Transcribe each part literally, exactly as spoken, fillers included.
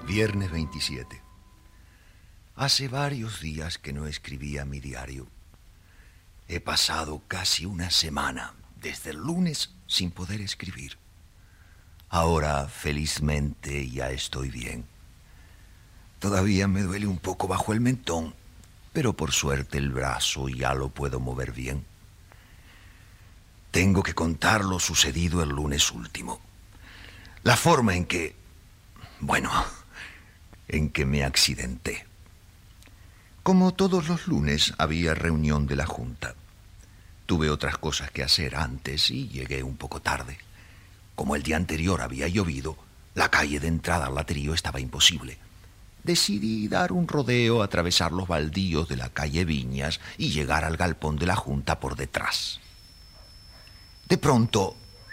Viernes veintisiete. Hace varios días que no escribía mi diario. He pasado casi una semana, desde el lunes, sin poder escribir. Ahora, felizmente, ya estoy bien. Todavía me duele un poco bajo el mentón, pero por suerte el brazo ya lo puedo mover bien. Tengo que contar lo sucedido el lunes último. La forma en que... Bueno, en que me accidenté. Como todos los lunes, había reunión de la Junta. Tuve otras cosas que hacer antes y llegué un poco tarde. Como el día anterior había llovido, la calle de entrada al Laterío estaba imposible. Decidí dar un rodeo, atravesar los baldíos de la calle Viñas y llegar al galpón de la Junta por detrás. De pronto,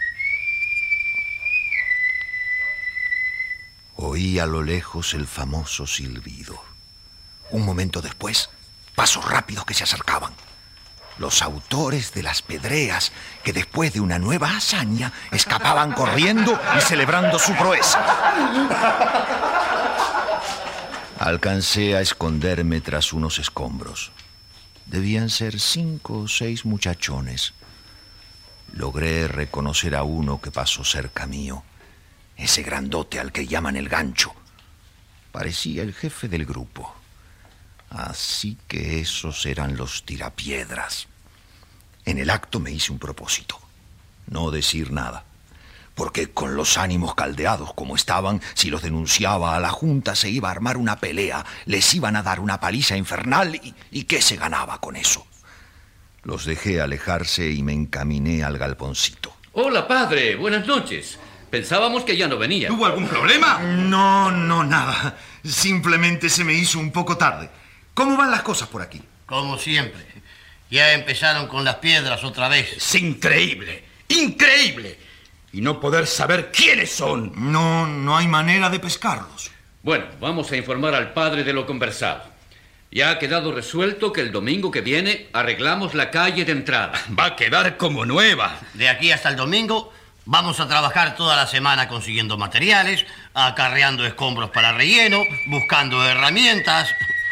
oí a lo lejos el famoso silbido. Un momento después, pasos rápidos que se acercaban. Los autores de las pedreas, que después de una nueva hazaña, escapaban corriendo y celebrando su proeza. Alcancé a esconderme tras unos escombros. Debían ser cinco o seis muchachones. Logré reconocer a uno que pasó cerca mío. Ese grandote al que llaman el Gancho. Parecía el jefe del grupo. Así que esos eran los tirapiedras. En el acto me hice un propósito. No decir nada. Porque con los ánimos caldeados como estaban, si los denunciaba a la Junta se iba a armar una pelea. Les iban a dar una paliza infernal y, y ¿qué se ganaba con eso? Los dejé alejarse y me encaminé al galponcito. Hola, padre. Buenas noches. Pensábamos que ya no venía. ¿Tuvo algún problema? No, no, nada. Simplemente se me hizo un poco tarde. ¿Cómo van las cosas por aquí? Como siempre. Ya empezaron con las piedras otra vez. Es increíble, increíble. Y no poder saber quiénes son. No, no hay manera de pescarlos. Bueno, vamos a informar al padre de lo conversado. Ya ha quedado resuelto que el domingo que viene arreglamos la calle de entrada. Va a quedar como nueva. De aquí hasta el domingo vamos a trabajar toda la semana consiguiendo materiales, acarreando escombros para relleno, buscando herramientas.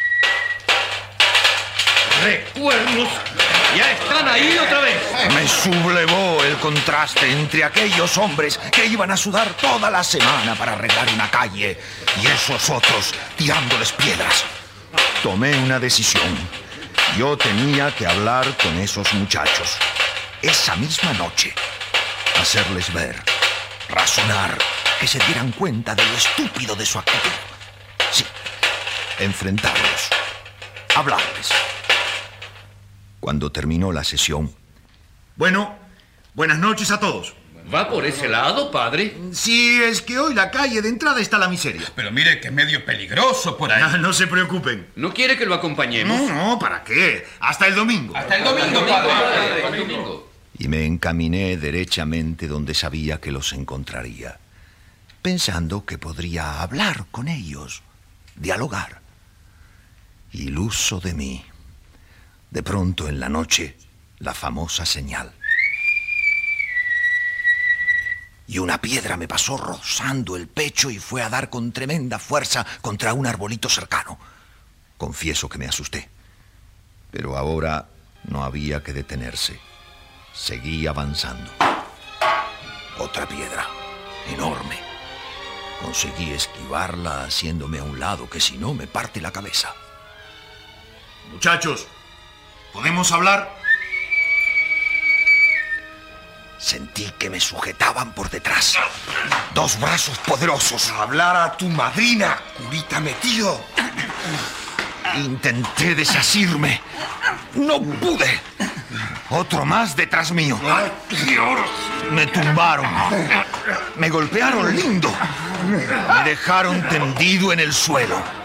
¡Recuerdos! ¡Ya están ahí otra vez! Me sublevó el contraste entre aquellos hombres que iban a sudar toda la semana para arreglar una calle y esos otros tirándoles piedras. Tomé una decisión. Yo tenía que hablar con esos muchachos. Esa misma noche. Hacerles ver, razonar, que se dieran cuenta de lo estúpido de su actitud. Sí, enfrentarlos, hablarles. Cuando terminó la sesión... Bueno, buenas noches a todos. ¿Va por ese lado, padre? Sí, es que hoy la calle de entrada está la miseria. Pero mire que medio peligroso por ahí. Ah, no se preocupen. ¿No quiere que lo acompañemos? No, no, ¿para qué? Hasta el domingo. Hasta el domingo, padre. Hasta el domingo. Y me encaminé derechamente donde sabía que los encontraría, pensando que podría hablar con ellos, dialogar. Iluso de mí. De pronto en la noche, la famosa señal. Y una piedra me pasó rozando el pecho y fue a dar con tremenda fuerza contra un arbolito cercano. Confieso que me asusté. Pero ahora no había que detenerse. Seguí avanzando. Otra piedra, enorme. Conseguí esquivarla haciéndome a un lado, que si no me parte la cabeza. Muchachos, ¿podemos hablar? Sentí que me sujetaban por detrás. Dos brazos poderosos. Hablar a tu madrina, curita metido. Intenté desasirme. No pude. Otro más detrás mío. Me tumbaron. Me golpearon lindo. Me dejaron tendido en el suelo.